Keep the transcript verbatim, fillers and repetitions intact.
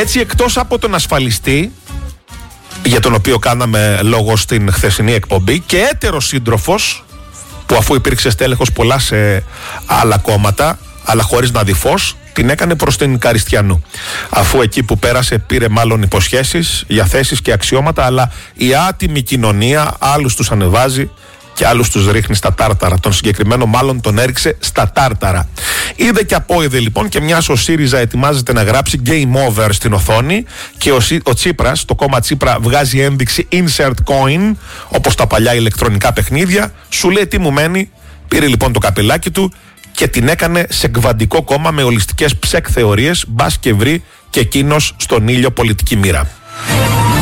Έτσι, εκτός από τον ασφαλιστή, για τον οποίο κάναμε λόγο στην χθεσινή εκπομπή, και έτερος σύντροφος, που αφού υπήρξε στέλεχος πολλά σε άλλα κόμματα, αλλά χωρίς να δει φως, την έκανε προς την Καριστιανού. Αφού εκεί που πέρασε πήρε μάλλον υποσχέσεις για θέσεις και αξιώματα, αλλά η άτιμη κοινωνία άλλους τους ανεβάζει και άλλους τους ρίχνει στα τάρταρα. Τον συγκεκριμένο μάλλον τον έριξε στα τάρταρα. Είδε και απόειδε λοιπόν, και μιας ο ΣΥΡΙΖΑ ετοιμάζεται να γράψει game over στην οθόνη και ο, ο Τσίπρας, το κόμμα Τσίπρα, βγάζει ένδειξη insert coin, όπως τα παλιά ηλεκτρονικά παιχνίδια, σου λέει τι μου μένει. Πήρε λοιπόν το καπελάκι του και την έκανε σε κβαντικό κόμμα με ολιστικές ψεκ θεωρίες, μπας και βρει και εκείνος στον ήλιο πολιτική μοίρα.